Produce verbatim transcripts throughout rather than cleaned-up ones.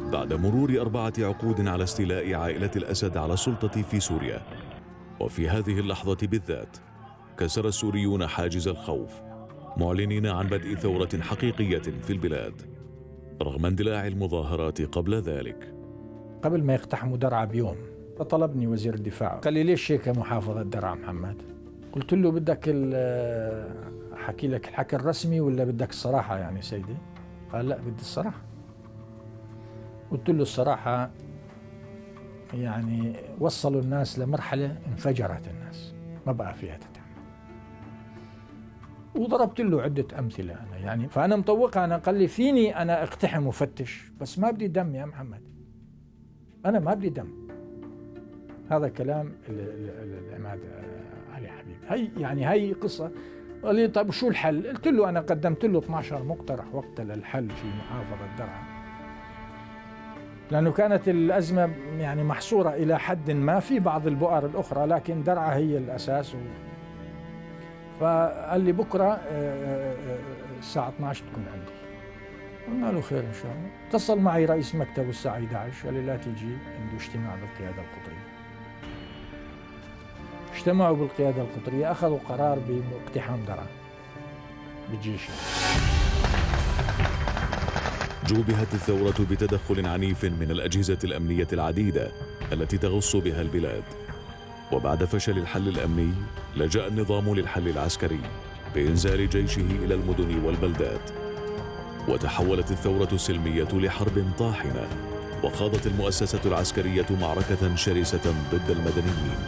بعد مرور أربعة عقود على استيلاء عائلة الأسد على السلطة في سوريا. وفي هذه اللحظة بالذات كسر السوريون حاجز الخوف، معلنين عن بدء ثورة حقيقية في البلاد رغم اندلاع المظاهرات قبل ذلك. قبل ما يقتحموا درعا بيوم طلبني وزير الدفاع، قال لي ليش هيك محافظة درعا محمد؟ قلت له بدك احكي لك الحكي الرسمي ولا بدك الصراحة يعني سيدي؟ قال لا بدي الصراحة. قلت له الصراحة يعني وصلوا الناس لمرحلة انفجرت الناس ما بقى فيها تتحمل. وضربت له عدة أمثلة أنا يعني، فأنا مطوقها. أنا قال لي فيني أنا اقتحم وفتش بس ما بدي دم يا محمد، أنا ما بدي دم. هذا كلام العماد علي حبيب. هي يعني هي قصة. قال لي طيب شو الحل؟ قلت له أنا قدمت له اثني عشر مقترح وقت للحل في محافظة درعا، لأنه كانت الأزمة يعني محصورة إلى حد ما في بعض البؤر الأخرى، لكن درعا هي الأساس. و... فقال لي بكرة الساعة اثني عشر تكون عندي. قلنا له خير إن شاء الله. اتصل معي رئيس مكتب الساعة أحد عشر قال لي لا تيجي، عنده اجتماع بالقيادة القطرية. اجتمعوا بالقيادة القطرية، أخذوا قرار باقتحام درعا بالجيش. جوبهت الثورة بتدخل عنيف من الأجهزة الأمنية العديدة التي تغص بها البلاد. وبعد فشل الحل الأمني لجأ النظام للحل العسكري بإنزال جيشه إلى المدن والبلدات. وتحولت الثورة السلمية لحرب طاحنة، وخاضت المؤسسة العسكرية معركة شرسة ضد المدنيين.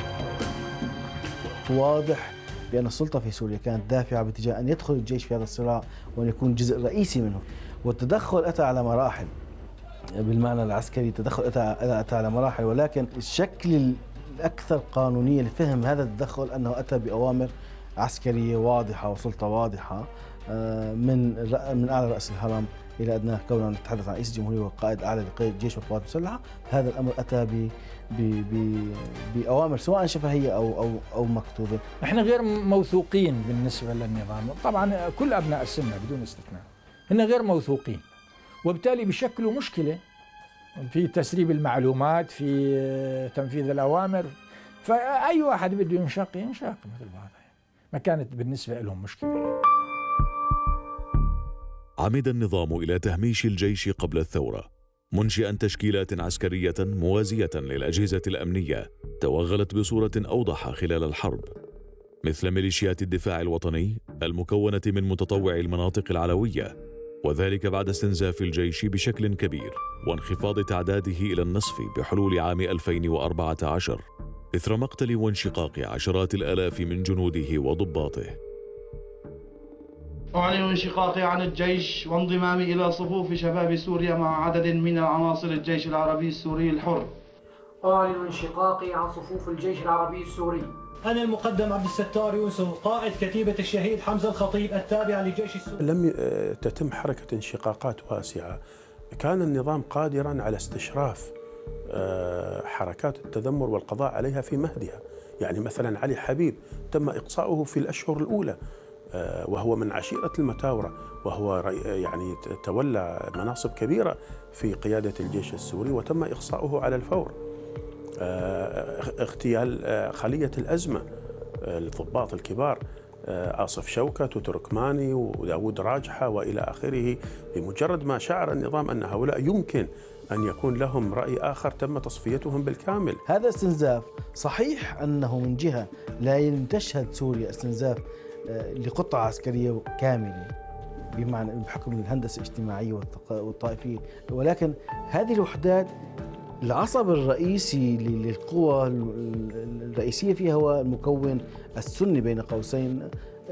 واضح بأن السلطة في سوريا كانت دافعة باتجاه أن يدخل الجيش في هذا الصراع وأن يكون جزء رئيسي منه. والتدخل أتى على مراحل بالمعنى العسكري، التدخل أتى, أتى على مراحل، ولكن الشكل الأكثر قانونية لفهم هذا التدخل أنه أتى بأوامر عسكرية واضحة وسلطة واضحة من من أعلى رأس الهرم إلى أدناه. كوننا نتحدث عن رئيس الجمهورية والقائد الأعلى لقيادة الجيش والقوات المسلحة، هذا الأمر أتى ب بأوامر سواء شفهية أو أو أو مكتوبة. نحن غير موثوقين بالنسبة للنظام، طبعا كل أبناء السنة بدون استثناء هن غير موثوقين، وبالتالي بيشكلوا مشكلة في تسريب المعلومات، في تنفيذ الأوامر. فأي واحد بده ينشق ينشق مثل بعض، ما كانت بالنسبة لهم مشكلة. عمد النظام إلى تهميش الجيش قبل الثورة، منشئا تشكيلات عسكرية موازية للأجهزة الأمنية توغلت بصورة أوضح خلال الحرب، مثل ميليشيات الدفاع الوطني المكونة من متطوعي المناطق العلوية، وذلك بعد استنزاف الجيش بشكل كبير وانخفاض تعداده إلى النصف بحلول عام ألفين وأربعة عشر إثر مقتل وانشقاق عشرات الآلاف من جنوده وضباطه. أعلن انشقاقي عن الجيش وانضمامي إلى صفوف شباب سوريا مع عدد من عناصر الجيش العربي السوري الحر. أعلن انشقاقي عن صفوف الجيش العربي السوري. أنا المقدم عبد الستار يوسف، قائد كتيبة الشهيد حمزة الخطيب التابعة للجيش السوري. لم تتم حركة انشقاقات واسعة، كان النظام قادرا على استشراف حركات التذمر والقضاء عليها في مهدها. يعني مثلا علي حبيب تم إقصاؤه في الأشهر الأولى وهو من عشيرة المتاورة، وهو يعني تولى مناصب كبيرة في قيادة الجيش السوري وتم إقصاؤه على الفور. اغتيال خلية الأزمة الضباط الكبار آصف شوكت وتركماني وداود راجحة وإلى آخره، بمجرد ما شعر النظام أن هؤلاء يمكن أن يكون لهم رأي آخر تم تصفيتهم بالكامل. هذا استنزاف صحيح أنه من جهة لا تشهد سوريا استنزاف لقطعة عسكرية كاملة بمعنى بحكم الهندسة الاجتماعية والطائفية، ولكن هذه الوحدات العصب الرئيسي للقوى الرئيسية فيها هو المكون السني بين قوسين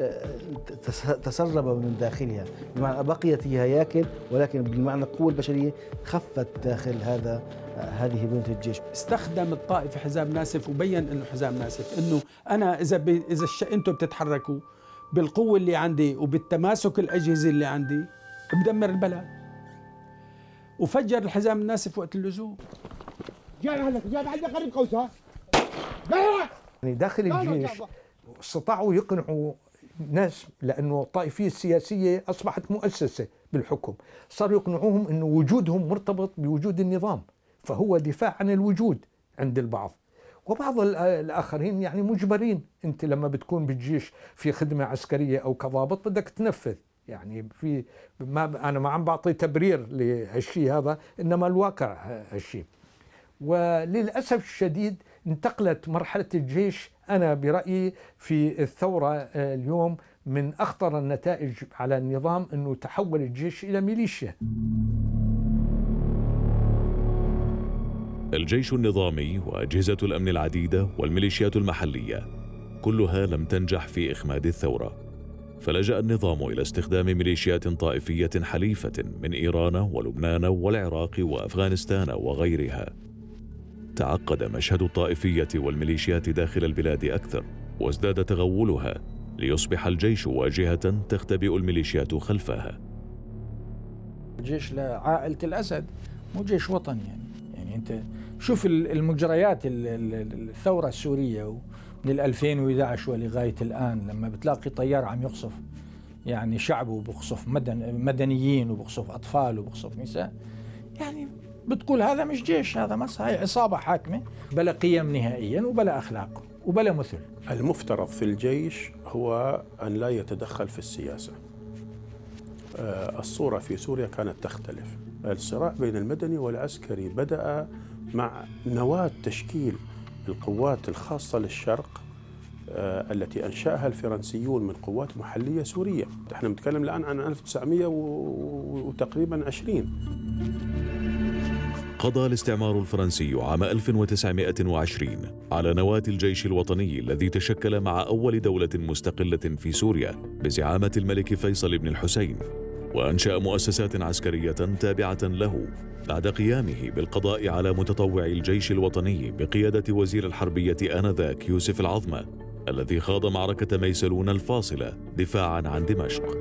تسرب من داخلها، بمعنى بقيت هي هياكل ولكن بالمعنى القوة البشرية خفت داخل هذا هذه بنية الجيش. استخدم الطائفة حزام ناسف وبين انه حزام ناسف انه انا اذا ب... اذا الش... انتم بتتحركوا بالقوة اللي عندي وبالتماسك الأجهزة اللي عندي بدمر البلد، وفجر الحزام الناسف وقت اللزوم. جاء هلك جاء عندك قريب قوسها. يعني داخل الجيش استطاعوا يقنعوا ناس، لأنه الطائفية السياسية أصبحت مؤسسة بالحكم، صار يقنعوهم أنه وجودهم مرتبط بوجود النظام، فهو دفاع عن الوجود عند البعض. وبعض الآخرين يعني مجبرين، أنت لما بتكون بالجيش في خدمة عسكرية أو كضابط بدك تنفذ، يعني في ما أنا ما عم بعطي تبرير لهالشيء هذا، إنما الواقع هالشيء. وللأسف الشديد انتقلت مرحلة الجيش أنا برأيي في الثورة اليوم من أخطر النتائج على النظام أنه تحول الجيش إلى ميليشيا. الجيش النظامي وأجهزة الأمن العديدة والميليشيات المحلية كلها لم تنجح في إخماد الثورة، فلجأ النظام إلى استخدام ميليشيات طائفية حليفة من إيران ولبنان والعراق وأفغانستان وغيرها. تعقد مشهد الطائفية والميليشيات داخل البلاد أكثر، وازداد تغولها ليصبح الجيش واجهة تختبئ الميليشيات خلفها. الجيش لعائلة الأسد، مو جيش وطني يعني. يعني أنت شوف المجريات الثورة السورية من ألفين وإحدى عشر ولغاية الآن، لما بتلاقي طيار عم يقصف يعني شعب وبقصف مدن مدنيين وبقصف أطفال وبقصف نساء، يعني بتقول هذا مش جيش، هذا مس هاي عصابة حاكمة بلا قيم نهائيا وبلا أخلاق وبلا مثل. المفترض في الجيش هو أن لا يتدخل في السياسة. الصورة في سوريا كانت تختلف. الصراع بين المدني والعسكري بدأ مع نواة تشكيل القوات الخاصة للشرق التي أنشأها الفرنسيون من قوات محلية سورية. احنا بنتكلم الآن عن ألف وتسعمئة وتقريبا عشرين. قضى الاستعمار الفرنسي عام ألف وتسعمئة وعشرين على نواة الجيش الوطني الذي تشكل مع أول دولة مستقلة في سوريا بزعامة الملك فيصل بن الحسين، وأنشأ مؤسسات عسكرية تابعة له بعد قيامه بالقضاء على متطوعي الجيش الوطني بقيادة وزير الحربية آنذاك يوسف العظمة، الذي خاض معركة ميسلون الفاصلة دفاعا عن دمشق.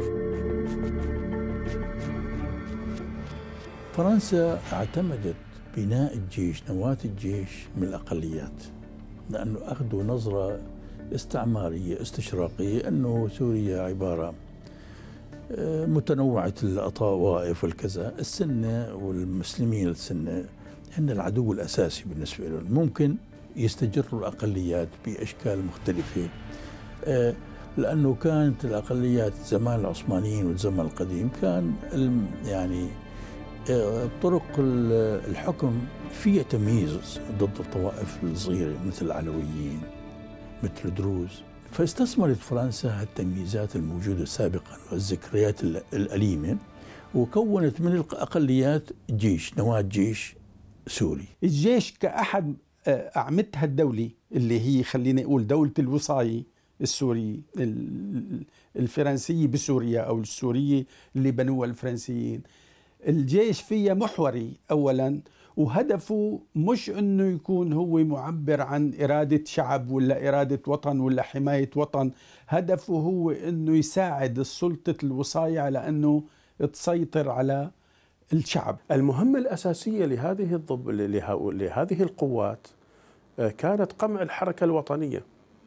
فرنسا اعتمدت بناء الجيش، نواة الجيش، من الأقليات، لأنه أخذوا نظرة استعمارية استشراقية أنه سوريا عبارة متنوعة الطوائف والكذا، السنة والمسلمين السنة هن العدو الأساسي بالنسبة لهم، ممكن يستجروا الأقليات بأشكال مختلفة، لأنه كانت الأقليات زمان العثمانيين والزمن القديم كان يعني طرق الحكم فيها تمييز ضد الطوائف الصغيرة مثل العلويين مثل الدروز، فاستثمرت فرنسا هالتمييزات الموجودة سابقا والذكريات الأليمة، وكونت من الأقليات جيش، نواة جيش سوري. الجيش كأحد أعمدتها الدولة اللي هي خليني أقول دولة الوصاية السوري الفرنسية بسوريا أو السورية اللي بنوها الفرنسيين. الجيش فيها محوري أولا، وهدفه مش أنه يكون هو معبر عن إرادة شعب ولا إرادة وطن ولا حماية وطن، هدفه هو أنه يساعد السلطة الوصاية على أنه تسيطر على الشعب. المهمة الأساسية لهذه الضب لهذه القوات كانت قمع الحركة الوطنية،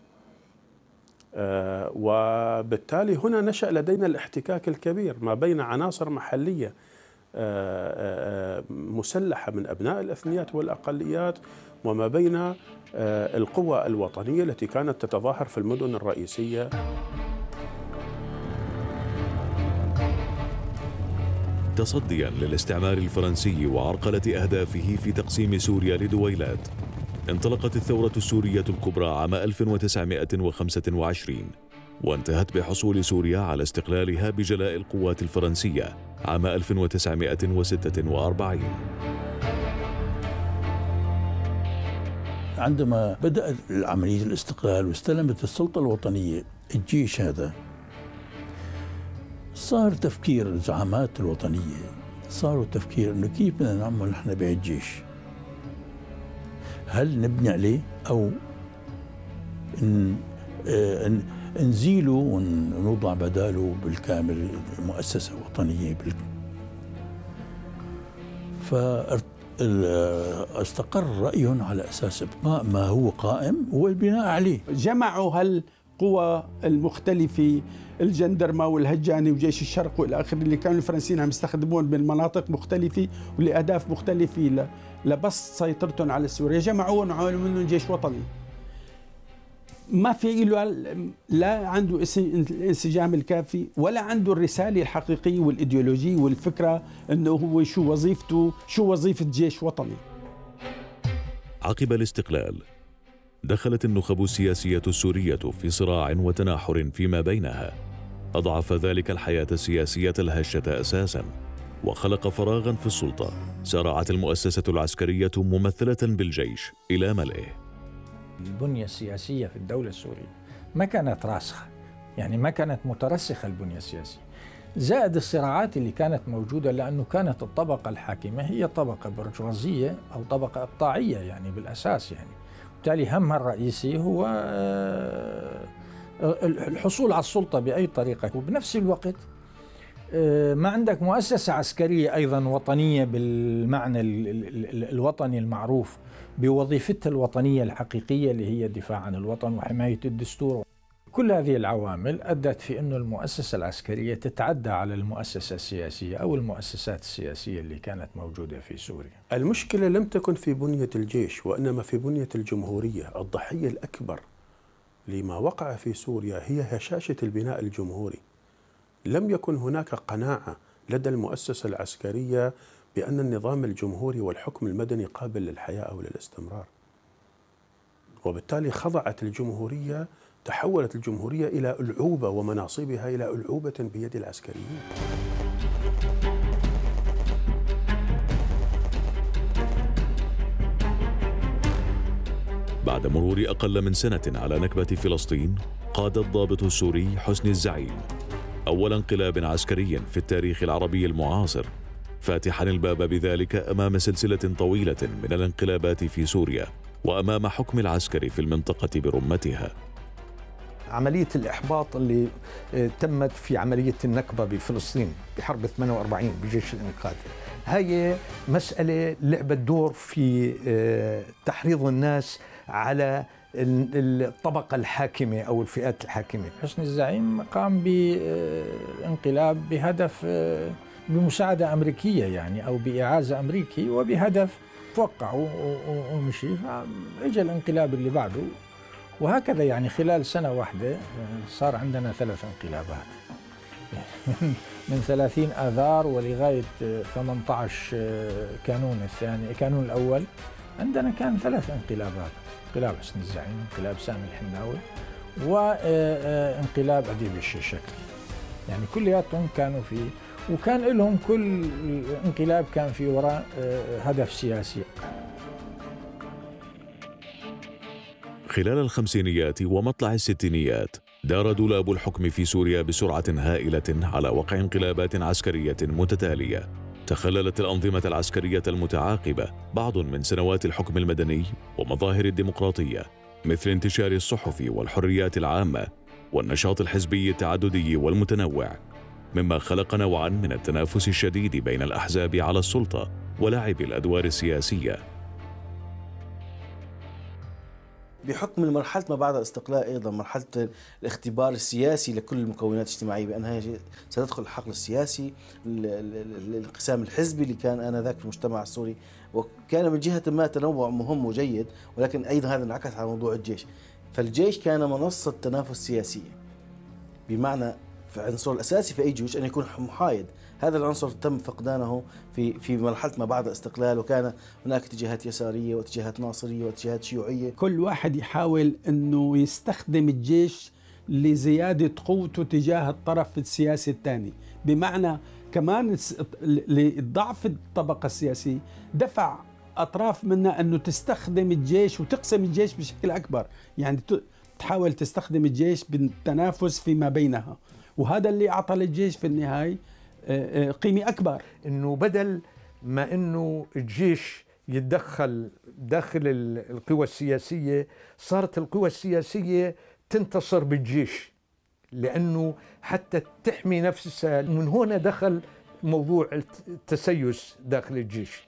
وبالتالي هنا نشأ لدينا الاحتكاك الكبير ما بين عناصر محلية مسلحة من أبناء الأثنيات والأقليات وما بين القوى الوطنية التي كانت تتظاهر في المدن الرئيسية. تصديا للاستعمار الفرنسي وعرقلة أهدافه في تقسيم سوريا لدويلات، انطلقت الثورة السورية الكبرى عام ألف وتسعمئة وخمسة وعشرين، وانتهت بحصول سوريا على استقلالها بجلاء القوات الفرنسية عام ألف وتسعمئة وستة وأربعين. عندما بدأت عملية الاستقلال واستلمت السلطة الوطنية الجيش هذا، صار تفكير الزعامات الوطنية، صاروا تفكير انه كيف بدنا نعمل نحن بهالجيش، هل نبني عليه او إن إن نزيله ونوضع بداله بالكامل مؤسسة وطنية بال... فاستقر رأيهم على أساس إبقاء ما هو قائم والبناء عليه. جمعوا القوى المختلفة، الجندرمة والهجاني وجيش الشرق والى اخره، اللي كانوا الفرنسيين عم يستخدمون من مناطق مختلفة ولأهداف مختلفة لبسط سيطرتهم على سوريا، جمعوهم وعملوا منهم جيش وطني. ما في له لا عنده الانسجام الكافي ولا عنده الرسالة الحقيقية والإيديولوجية والفكرة أنه هو شو وظيفته، شو وظيفة جيش وطني. عقب الاستقلال دخلت النخب السياسية السورية في صراع وتناحر فيما بينها، أضعف ذلك الحياة السياسية الهشة أساساً وخلق فراغاً في السلطة. سارعت المؤسسة العسكرية ممثلة بالجيش إلى ملئه. البنية السياسية في الدولة السورية ما كانت راسخة، يعني ما كانت مترسخة البنية السياسية، زائد الصراعات اللي كانت موجودة، لأنه كانت الطبقة الحاكمة هي طبقة برجوازية أو طبقة إقطاعية يعني بالأساس، يعني بالتالي همها الرئيسي هو الحصول على السلطة بأي طريقة. وبنفس الوقت ما عندك مؤسسة عسكرية أيضا وطنية بالمعنى الوطني المعروف بوظيفتها الوطنية الحقيقية اللي هي الدفاع عن الوطن وحماية الدستور. كل هذه العوامل أدت في أن المؤسسة العسكرية تتعدى على المؤسسة السياسية أو المؤسسات السياسية اللي كانت موجودة في سوريا. المشكلة لم تكن في بنية الجيش وإنما في بنية الجمهورية. الضحية الأكبر لما وقع في سوريا هي هشاشة البناء الجمهوري. لم يكن هناك قناعة لدى المؤسسة العسكرية بأن النظام الجمهوري والحكم المدني قابل للحياة أو للاستمرار، وبالتالي خضعت الجمهورية، تحولت الجمهورية إلى ألعوبة ومناصبها إلى ألعوبة بيد العسكريين. بعد مرور أقل من سنة على نكبة فلسطين، قاد الضابط السوري حسني الزعيم أول انقلاب عسكري في التاريخ العربي المعاصر، فاتحا الباب بذلك أمام سلسلة طويلة من الانقلابات في سوريا وأمام حكم العسكر في المنطقة برمتها. عملية الإحباط اللي تمت في عملية النكبة بفلسطين بحرب ثمانية وأربعين بجيش الإنقاذ، هي مسألة لعبت دور في تحريض الناس على الطبقة الحاكمة أو الفئات الحاكمة. حسني الزعيم قام بانقلاب بهدف بمساعدة أمريكية يعني أو بإعازة أمريكي وبهدف توقع ومشي، فإجا الانقلاب اللي بعده، وهكذا يعني خلال سنة واحدة صار عندنا ثلاث انقلابات من ثلاثين آذار ولغاية ثمانية عشر كانون الثاني كانون الأول عندنا كان ثلاث انقلابات: انقلاب حسني الزعيم، انقلاب سامي الحناوي، وانقلاب أديب الشيشكلي. يعني كلياتهم كانوا في، وكان لهم كل انقلاب كان في وراء هدف سياسي. خلال الخمسينيات ومطلع الستينيات دار دولاب الحكم في سوريا بسرعة هائلة على وقع انقلابات عسكرية متتالية تخللت الأنظمة العسكرية المتعاقبة بعض من سنوات الحكم المدني ومظاهر الديمقراطية، مثل انتشار الصحف والحريات العامة والنشاط الحزبي التعددي والمتنوع، مما خلق نوعا من التنافس الشديد بين الأحزاب على السلطة ولعب الأدوار السياسية. بحكم المرحلة ما بعد الاستقلال أيضا مرحلة الاختبار السياسي لكل المكونات الاجتماعية بأنها ستدخل الحقل السياسي، الانقسام الحزبي اللي كان آنذاك في المجتمع السوري، وكان من جهة ما تنوع مهم وجيد، ولكن أيضا هذا انعكس على موضوع الجيش. فالجيش كان منصة تنافس سياسية، بمعنى العنصر الأساسي في أي جيش أن يكون محايد. هذا العنصر تم فقدانه في في مرحلة ما بعد الاستقلال، وكان هناك اتجاهات يسارية واتجاهات ناصرية واتجاهات شيوعية. كل واحد يحاول أنه يستخدم الجيش لزيادة قوته تجاه الطرف السياسي الثاني، بمعنى كمان لضعف الطبقة السياسية دفع أطراف منها أنه تستخدم الجيش وتقسم الجيش بشكل أكبر، يعني تحاول تستخدم الجيش بالتنافس فيما بينها، وهذا اللي أعطى للجيش في النهاية قيمة أكبر. إنه بدل ما إنه الجيش يتدخل داخل القوى السياسية، صارت القوى السياسية تنتصر بالجيش، لأنه حتى تحمي نفسها. من هنا دخل موضوع التسيس داخل الجيش.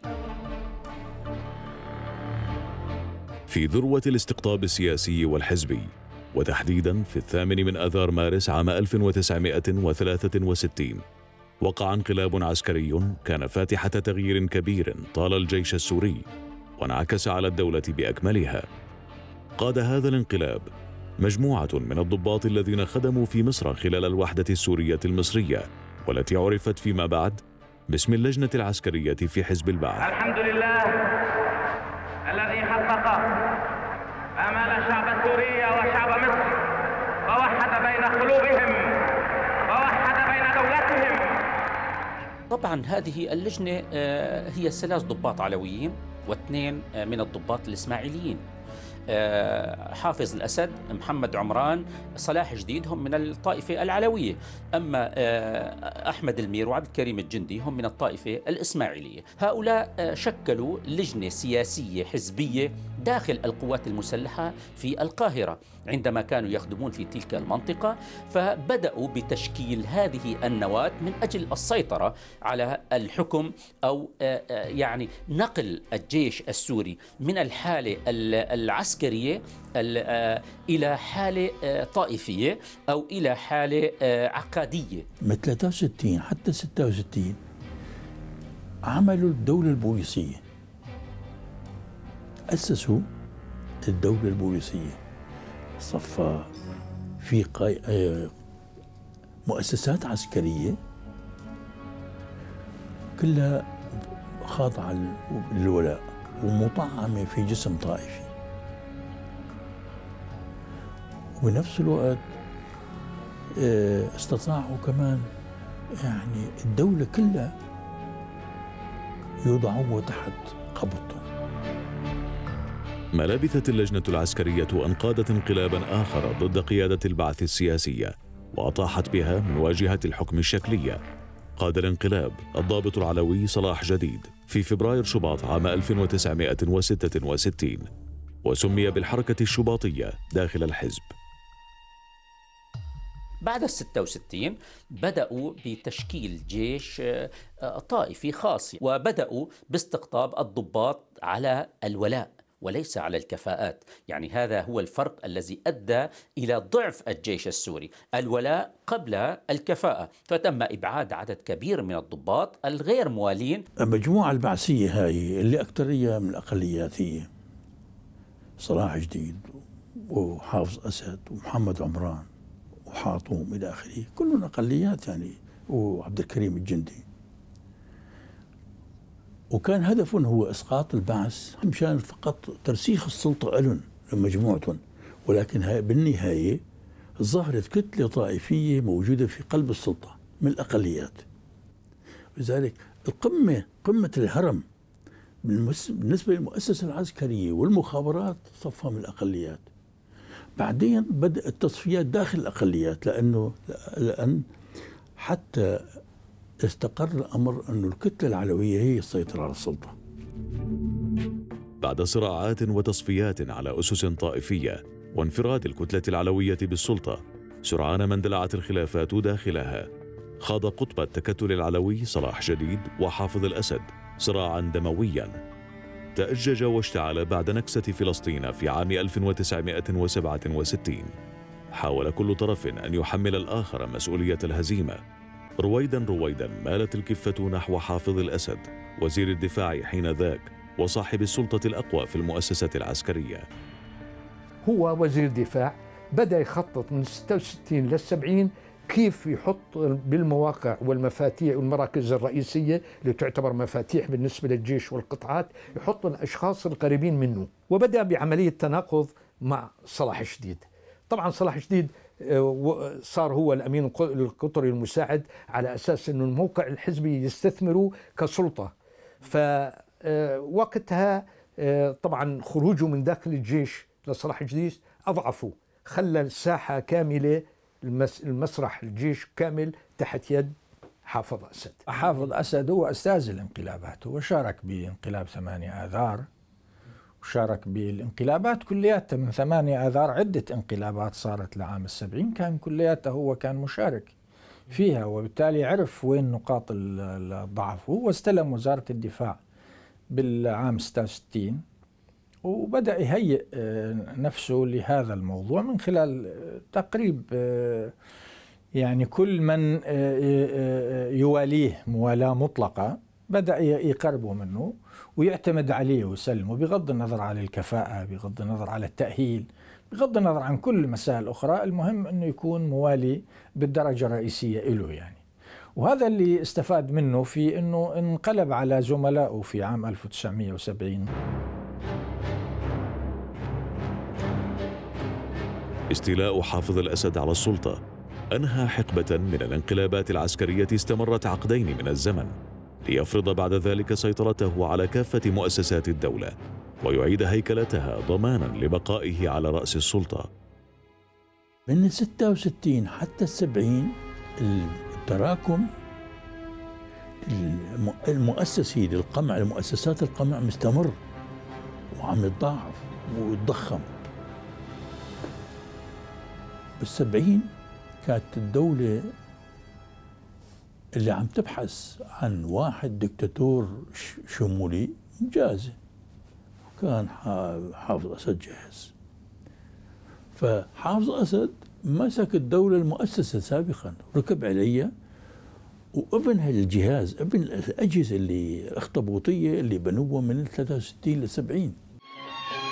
في ذروة الاستقطاب السياسي والحزبي وتحديدا في الثامن من آذار مارس عام ألف وتسعمائة وثلاثة وستين وقع انقلاب عسكري كان فاتحة تغيير كبير طال الجيش السوري وانعكس على الدولة بأكملها. قاد هذا الانقلاب مجموعة من الضباط الذين خدموا في مصر خلال الوحدة السورية المصرية والتي عرفت فيما بعد باسم اللجنة العسكرية في حزب البعث. الحمد لله الذي حقق آمال شعب سوريا وشعب مصر ووحد بين قلوبهم ووحد بين دولتهم. طبعا هذه اللجنة هي ثلاث ضباط علويين واثنين من الضباط الإسماعيليين، حافظ الأسد، محمد عمران، صلاح جديد هم من الطائفة العلوية، أما أحمد المير وعبد الكريم الجندي هم من الطائفة الإسماعيلية. هؤلاء شكلوا لجنة سياسية حزبية داخل القوات المسلحة في القاهرة عندما كانوا يخدمون في تلك المنطقة، فبدأوا بتشكيل هذه النواة من أجل السيطرة على الحكم أو يعني نقل الجيش السوري من الحالة العسكرية إلى حالة طائفية أو إلى حالة عقادية. من ثلاثة وستين حتى ستة وستين عملوا الدولة البوليسية، أسسوا الدولة البوليسية، صفى في مؤسسات عسكرية كلها خاضعة للولاء ومطعمة في جسم طائفي، وبنفس الوقت استطاعوا كمان يعني الدولة كلها يوضعوا تحت قبضتهم. ما لبثت اللجنة العسكرية أن قادت انقلابا آخر ضد قيادة البعث السياسية وأطاحت بها من واجهة الحكم الشكلية. قاد الانقلاب الضابط العلوي صلاح جديد في فبراير شباط عام ألف وتسعمائة وستة وستين وسمي بالحركة الشباطية داخل الحزب. بعد الستة وستين بدأوا بتشكيل جيش طائفي خاص، وبدأوا باستقطاب الضباط على الولاء وليس على الكفاءات. يعني هذا هو الفرق الذي أدى إلى ضعف الجيش السوري، الولاء قبل الكفاءة، فتم إبعاد عدد كبير من الضباط الغير موالين. المجموعة البعثية هاي اللي أكثرية من الأقليات هي صلاح جديد وحافظ أسد ومحمد عمران وحاطوم إلى آخره، كلهم أقليات يعني، وعبد الكريم الجندي. وكان هدفهم هو إسقاط البعث مشان فقط ترسيخ السلطة لهم لمجموعتهم، ولكن هاي بالنهاية ظهرت كتلة طائفية موجودة في قلب السلطة من الأقليات. لذلك القمة قمة الهرم بالنسبة للمؤسسة العسكرية والمخابرات صفها من الأقليات. بعدين بدأت التصفيات داخل الأقليات، لأنه لأن حتى استقر الأمر أن الكتلة العلوية هي السيطرة على السلطة. بعد صراعات وتصفيات على أسس طائفية وانفراد الكتلة العلوية بالسلطة، سرعان ما اندلعت الخلافات داخلها. خاض قطب التكتل العلوي صلاح جديد وحافظ الأسد صراعا دمويا تأجج واشتعل بعد نكسة فلسطين في عام ألف وتسعمائة وسبعة وستين. حاول كل طرف أن يحمل الآخر مسؤولية الهزيمة. رويدا رويدا مالت الكفة نحو حافظ الأسد وزير الدفاع حينذاك وصاحب السلطة الأقوى في المؤسسة العسكرية. هو وزير دفاع بدأ يخطط من ستة وستين للسبعين كيف يحط بالمواقع والمفاتيح والمراكز الرئيسية اللي تعتبر مفاتيح بالنسبة للجيش والقطاعات، يحط الأشخاص القريبين منه. وبدأ بعملية تناقض مع صلاح جديد. طبعا صلاح جديد صار هو الأمين القطري المساعد على أساس أنه الموقع الحزبي يستثمره كسلطة. فوقتها طبعا خروجه من داخل الجيش لصلاح جديد أضعفه، خلى الساحة كاملة، المسرح الجيش كامل تحت يد حافظ أسد. حافظ أسد هو أستاذ الانقلابات، هو شارك بانقلاب ثمانية آذار وشارك بالانقلابات كلياتها من ثمانية آذار. عدة انقلابات صارت لعام السبعين كان كلياتها هو كان مشارك فيها، وبالتالي عرف وين نقاط الضعف. وهو استلم وزارة الدفاع بالعام ستة وستين وبدأ يهيئ نفسه لهذا الموضوع من خلال تقريب يعني كل من يواليه موالاة مطلقة بدأ يقربه منه ويعتمد عليه ويسلمه، بغض النظر عن الكفاءة، بغض النظر على التأهيل، بغض النظر عن كل مسائل أخرى. المهم أنه يكون موالي بالدرجة الرئيسية له يعني. وهذا اللي استفاد منه في أنه انقلب على زملائه في عام ألف وتسعمئة وسبعين. استيلاء حافظ الأسد على السلطة أنهى حقبة من الانقلابات العسكرية استمرت عقدين من الزمن، ليفرض بعد ذلك سيطرته على كافة مؤسسات الدولة ويعيد هيكلتها ضمانا لبقائه على رأس السلطة. من ستة وستين حتى السبعين التراكم المؤسسي للقمع، لمؤسسات القمع مستمر وعم يتضاعف ويتضخم. بالسبعين كانت الدولة اللي عم تبحث عن واحد دكتاتور شمولي جاهزة، وكان حافظ أسد جاهز. فحافظ أسد مسك الدولة المؤسسة سابقا، ركب عليها وابن هالجهاز، ابن الأجهزة اللي الأخطبوطية اللي بنوها من ثلاثة وستين ل سبعين.